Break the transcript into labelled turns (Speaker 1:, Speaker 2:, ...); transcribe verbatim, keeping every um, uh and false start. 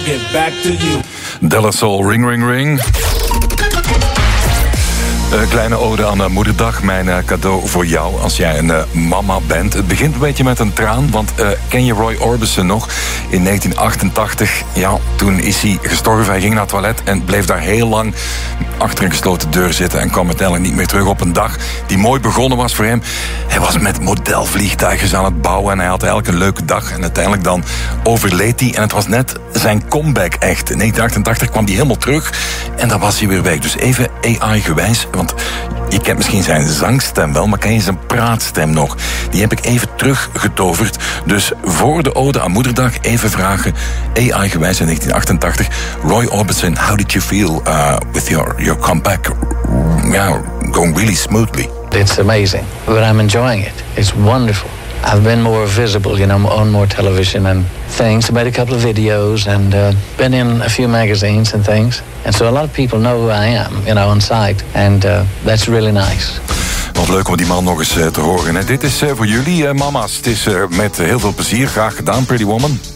Speaker 1: get back to you.
Speaker 2: De La Soul, ring, ring, ring. Een kleine ode aan de moederdag. Mijn uh, cadeau voor jou als jij een uh, mama bent. Het begint een beetje met een traan, want uh, ken je Roy Orbison nog? In negentien achtentachtig, ja, toen is hij gestorven. Hij ging naar het toilet en bleef daar heel lang achter een gesloten deur zitten en kwam uiteindelijk niet meer terug op een dag die mooi begonnen was voor hem. Hij was met modelvliegtuigjes aan het bouwen en hij had eigenlijk een leuke dag. En uiteindelijk dan overleed hij en het was net zijn comeback echt. In negentien achtentachtig kwam hij helemaal terug en dan was hij weer weg. Dus even A I-gewijs, want je kent misschien zijn zangstem wel, maar ken je zijn praatstem nog? Die heb ik even teruggetoverd. Dus voor de ode aan moederdag even vragen, A I-gewijs in negentien achtentachtig. Roy Orbison, how did you feel uh, with your, your comeback? Yeah, going really smoothly.
Speaker 3: It's amazing, but I'm enjoying it. It's wonderful. I've been more visible, you know, on more television and things. I made a couple of videos and uh, been in a few magazines and things. And so a lot of people know who I am, you know, on site. And uh, that's really nice.
Speaker 2: Wat leuk om die man nog eens uh, te horen. Hè. Dit is uh, voor jullie, uh, mama's. Het is uh, met heel veel plezier. Graag gedaan, Pretty Woman.